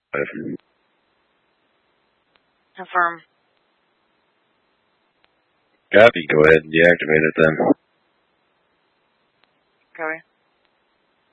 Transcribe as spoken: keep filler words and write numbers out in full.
Confirm. Copy. Go ahead and deactivate it then. Copy.